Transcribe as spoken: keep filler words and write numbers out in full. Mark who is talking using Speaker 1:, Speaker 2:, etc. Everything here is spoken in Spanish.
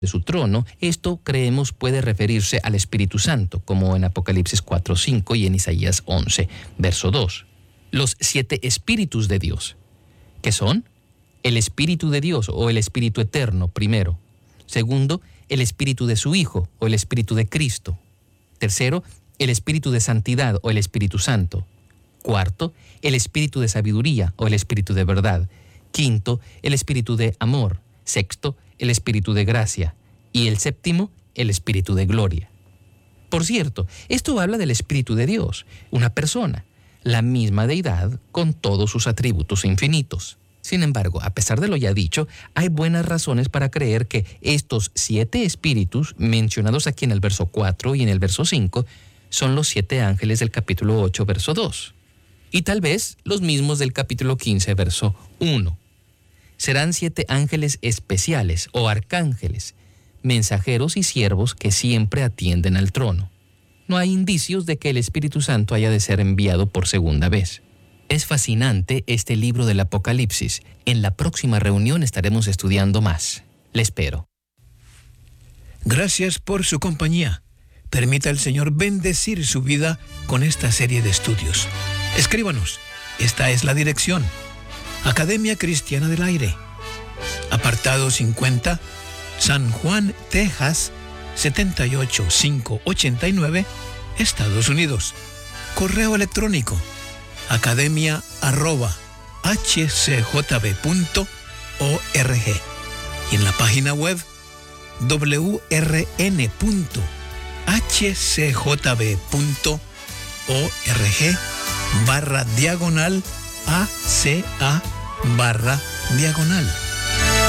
Speaker 1: de su trono. Esto, creemos, puede referirse al Espíritu Santo, como en Apocalipsis cuatro cinco y en Isaías once, verso dos. Los siete espíritus de Dios, que son el Espíritu de Dios o el Espíritu Eterno, primero. Segundo, el Espíritu de su Hijo o el Espíritu de Cristo. Tercero, el Espíritu de Santidad o el Espíritu Santo. Cuarto, el Espíritu de Sabiduría o el Espíritu de Verdad. Quinto, el Espíritu de Amor. Sexto, el Espíritu de Gracia. Y el séptimo, el Espíritu de Gloria. Por cierto, esto habla del Espíritu de Dios, una persona, la misma deidad con todos sus atributos infinitos. Sin embargo, a pesar de lo ya dicho, hay buenas razones para creer que estos siete espíritus, mencionados aquí en el verso cuatro y en el verso cinco, son los siete ángeles del capítulo ocho, verso dos. Y tal vez los mismos del capítulo quince, verso uno. Serán siete ángeles especiales o arcángeles, mensajeros y siervos que siempre atienden al trono. No hay indicios de que el Espíritu Santo haya de ser enviado por segunda vez. Es fascinante este libro del Apocalipsis. En la próxima reunión estaremos estudiando más. Le espero.
Speaker 2: Gracias por su compañía. Permita al Señor bendecir su vida con esta serie de estudios. Escríbanos. Esta es la dirección. Academia Cristiana del Aire. Apartado cincuenta, San Juan, Texas, setenta y ocho mil quinientos ochenta y nueve, Estados Unidos. Correo electrónico academia arroba h c j b punto org y en la página web w r n punto h c j b punto org barra diagonal a c a barra diagonal.